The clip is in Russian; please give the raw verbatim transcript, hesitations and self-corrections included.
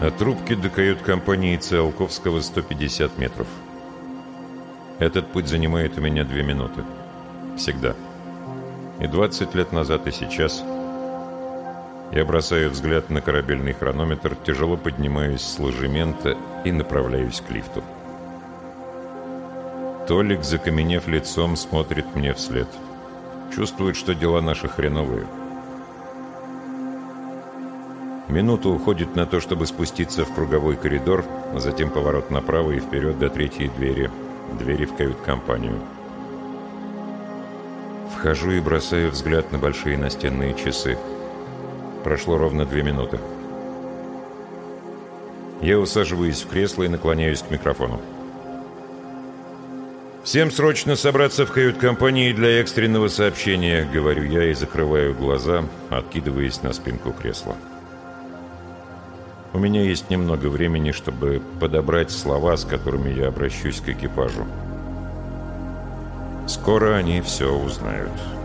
От рубки до кают-компании Циолковского сто пятьдесят метров. Этот путь занимает у меня две минуты. Всегда. И двадцать лет назад, и сейчас. Я бросаю взгляд на корабельный хронометр, тяжело поднимаюсь с ложемента и направляюсь к лифту. Толик, закаменев лицом, смотрит мне вслед. Чувствует, что дела наши хреновые. Минута уходит на то, чтобы спуститься в круговой коридор, а затем поворот направо и вперед до третьей двери, двери в кают-компанию. Вхожу и бросаю взгляд на большие настенные часы. Прошло ровно две минуты. Я усаживаюсь в кресло и наклоняюсь к микрофону. «Всем срочно собраться в кают-компании для экстренного сообщения», — говорю я и закрываю глаза, откидываясь на спинку кресла. У меня есть немного времени, чтобы подобрать слова, с которыми я обращусь к экипажу. Скоро они все узнают.